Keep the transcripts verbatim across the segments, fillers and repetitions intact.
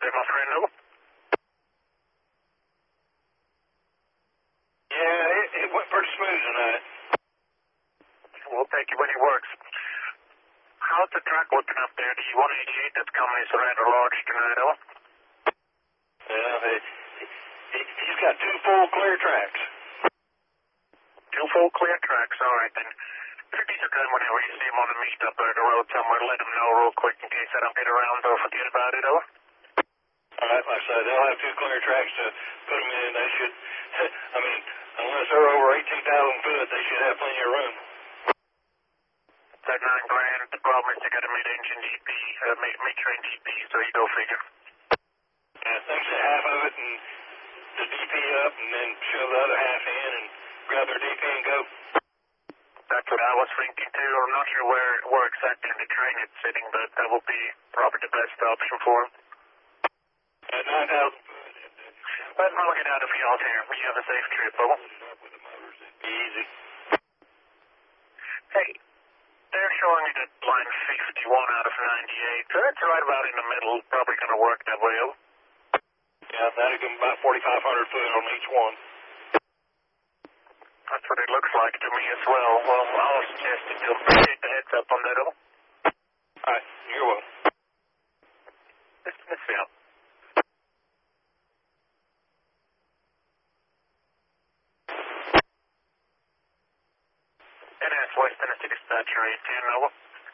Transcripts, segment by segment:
Hey, my friend, who? Yeah, it, it went pretty smooth tonight. We'll take you when he works. How's the track looking up there? The one eighty-eight that's coming is rather large tonight, oh? Yeah, they, he, he's got two full clear tracks. Two full clear tracks, all right, then. If it be so good whenever you see him on the meet up there at the road somewhere, let him know real quick in case I don't get around or forget about it, oh? All right, like I said, they'll have two clear tracks to put them in. They should, I mean, unless they're over eighteen thousand foot, they should have plenty of room. That nine grand, the problem is they got a mid-engine D P, uh, mid-train D P, so you go figure. Yeah, thanks to half of it and the D P up and then shove the other half in and grab their D P and go. That's what I was thinking too. I'm not sure where, where exactly in the train it's sitting, but that will be probably the best option for him. At nine thousand foot. But I'll look it out if y'all here. You have a safe trip, oh? Easy. Hey, they're showing me that line fifty-one out of ninety-eight. So that's right about in the middle. Probably going to work that way, oh? Yeah, that'll give them about forty-five hundred foot on each one. That's what it looks like to me as well. Well, I'll suggest it to appreciate the heads up on that, oh? All right, you're welcome. Listen to Phil. N S West Tennessee Dispatcher eighteen, over.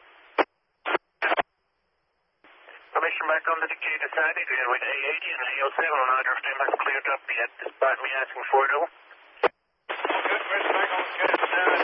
Permission back on the Decatur decided with A eighty and A oh seven. Neither of them has cleared up yet, despite me asking for it, over. Good, permission back on the Decatur side.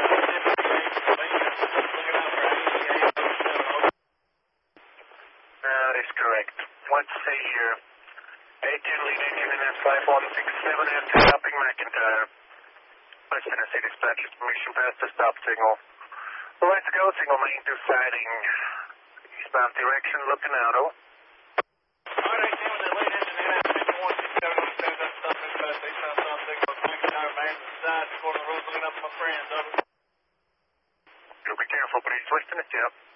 That is correct. Let's see here. eighteen lead engine in S five one six seven after stopping McIntyre. West Tennessee Dispatcher's permission past the stop signal. Let's go, signal main through siding. Eastbound direction, looking out, oh. Alright, eighteen with that lead engine in S five one six seven on the same time stopping past the eastbound stop signal. McIntyre man to the side, before the road looking up at my friends, over. You'll be careful, please. West Tennessee up.